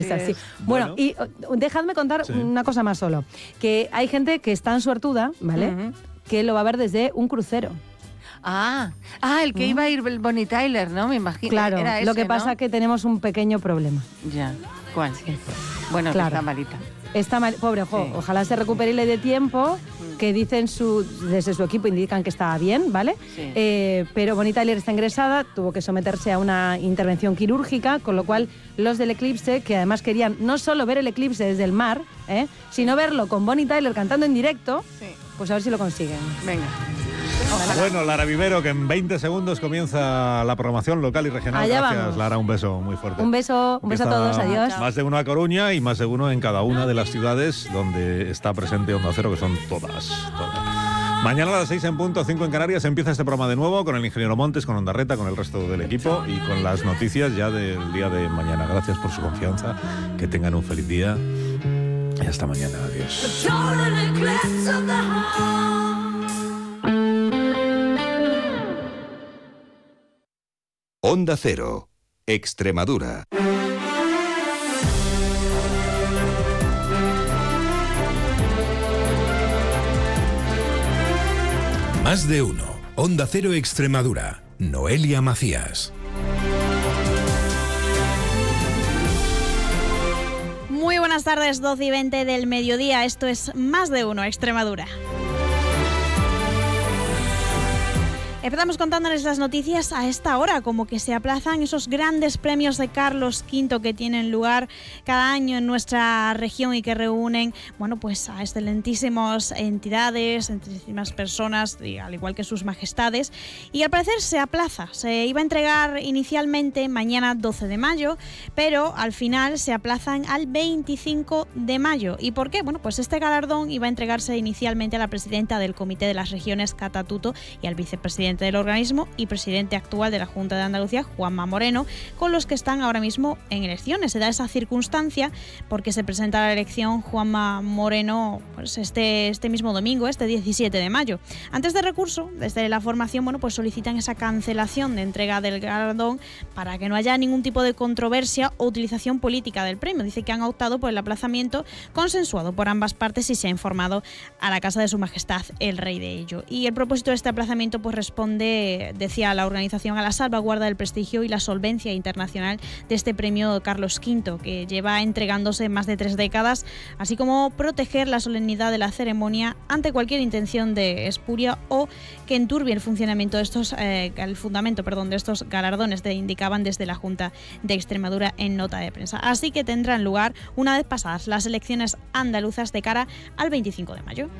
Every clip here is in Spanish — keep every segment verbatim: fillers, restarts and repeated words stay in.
Es así. Bueno, bueno, y uh, dejadme contar sí. una cosa más solo. Que hay gente que es tan suertuda, ¿vale? Uh-huh. Que lo va a ver desde un crucero. Ah, ah, el que uh-huh. iba a ir el Bonnie Tyler, ¿no? Me imagino. Claro, Era ese, lo que pasa ¿no? es que tenemos un pequeño problema. Ya, ¿cuál? Sí. Bueno, claro. Está malita. Está mal, pobre, jo, sí. Ojalá se recupere y le dé tiempo, que dicen su, desde su equipo indican que estaba bien, ¿vale? Sí. Eh, pero Bonnie Tyler está ingresada, tuvo que someterse a una intervención quirúrgica, con lo cual los del Eclipse, que además querían no solo ver el eclipse desde el mar, ¿eh? sino verlo con Bonnie Tyler cantando en directo, sí. pues a ver si lo consiguen. Venga. Bueno, Lara Vivero, que en veinte segundos comienza la programación local y regional. Allá Gracias, vamos. Lara, un beso muy fuerte. Un beso, un beso a todos, adiós. Más de uno a Coruña y más de uno en cada una de las ciudades donde está presente Onda Cero, que son todas, todas. Mañana a las seis en punto, cinco en Canarias, empieza este programa de nuevo con el ingeniero Montes, con Ondarreta, con el resto del equipo y con las noticias ya del día de mañana. Gracias por su confianza, que tengan un feliz día y hasta mañana. Adiós. Onda Cero, Extremadura. Más de uno. Onda Cero Extremadura. Noelia Macías. Muy buenas tardes, doce y veinte del mediodía. Esto es Más de uno Extremadura. Empezamos contándoles las noticias a esta hora, como que se aplazan esos grandes premios de Carlos quinto que tienen lugar cada año en nuestra región y que reúnen, bueno, pues a excelentísimas entidades, excelentísimas personas, y al igual que sus majestades. Y al parecer se aplaza. Se iba a entregar inicialmente mañana doce de mayo, pero al final se aplazan al veinticinco de mayo. ¿Y por qué? Bueno, pues este galardón iba a entregarse inicialmente a la presidenta del Comité de las Regiones, Cata Tuto, y al vicepresidente del organismo y presidente actual de la Junta de Andalucía, Juanma Moreno, con los que están ahora mismo en elecciones. Se da esa circunstancia porque se presenta a la elección Juanma Moreno pues este, este mismo domingo, este diecisiete de mayo. Antes de recurso, desde la formación, bueno, pues solicitan esa cancelación de entrega del galardón para que no haya ningún tipo de controversia o utilización política del premio. Dice que han optado por el aplazamiento consensuado por ambas partes y se ha informado a la Casa de Su Majestad el Rey de ello. Y el propósito de este aplazamiento pues responde, decía la organización, a la salvaguarda del prestigio y la solvencia internacional de este premio Carlos quinto, que lleva entregándose más de tres décadas, así como proteger la solemnidad de la ceremonia ante cualquier intención de espuria o que enturbie el funcionamiento de estos, eh, el fundamento, perdón, de estos galardones, de, indicaban desde la Junta de Extremadura en nota de prensa. Así que tendrán lugar una vez pasadas las elecciones andaluzas de cara al veinticinco de mayo.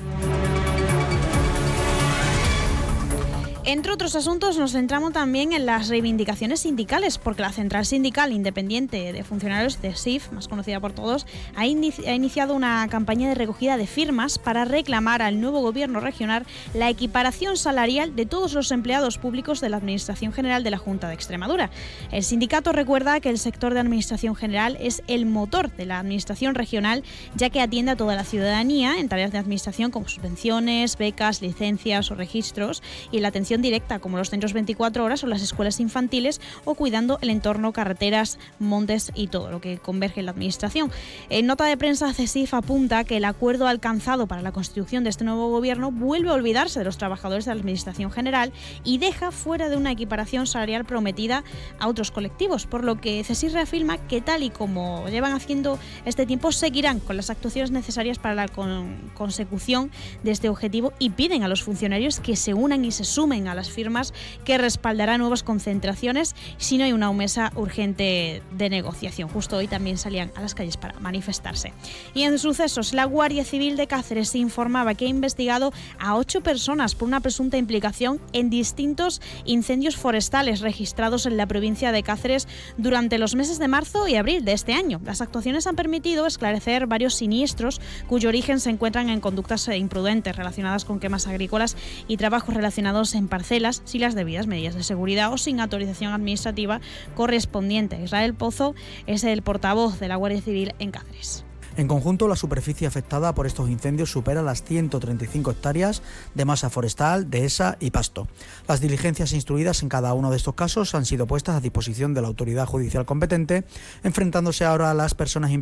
Entre otros asuntos nos centramos también en las reivindicaciones sindicales, porque la Central Sindical Independiente de Funcionarios de S I F, más conocida por todos, ha, inici- ha iniciado una campaña de recogida de firmas para reclamar al nuevo gobierno regional la equiparación salarial de todos los empleados públicos de la Administración General de la Junta de Extremadura. El sindicato recuerda que el sector de Administración General es el motor de la Administración regional, ya que atiende a toda la ciudadanía en tareas de administración como subvenciones, becas, licencias o registros, y la atención directa como los centros veinticuatro horas o las escuelas infantiles, o cuidando el entorno, carreteras, montes y todo lo que converge en la administración. En nota de prensa, C E S I F apunta que el acuerdo alcanzado para la constitución de este nuevo gobierno vuelve a olvidarse de los trabajadores de la administración general y deja fuera de una equiparación salarial prometida a otros colectivos, por lo que C E S I F reafirma que tal y como llevan haciendo este tiempo seguirán con las actuaciones necesarias para la con- consecución de este objetivo y piden a los funcionarios que se unan y se sumen a las firmas que respaldará nuevas concentraciones si no hay una mesa urgente de negociación. Justo hoy también salían a las calles para manifestarse. Y en sucesos, la Guardia Civil de Cáceres informaba que ha investigado a ocho personas por una presunta implicación en distintos incendios forestales registrados en la provincia de Cáceres durante los meses de marzo y abril de este año. Las actuaciones han permitido esclarecer varios siniestros cuyo origen se encuentran en conductas imprudentes relacionadas con quemas agrícolas y trabajos relacionados en parcelas sin las debidas medidas de seguridad o sin autorización administrativa correspondiente. Israel Pozo es el portavoz de la Guardia Civil en Cáceres. En conjunto, la superficie afectada por estos incendios supera las ciento treinta y cinco hectáreas de masa forestal, dehesa y pasto. Las diligencias instruidas en cada uno de estos casos han sido puestas a disposición de la autoridad judicial competente, enfrentándose ahora a las personas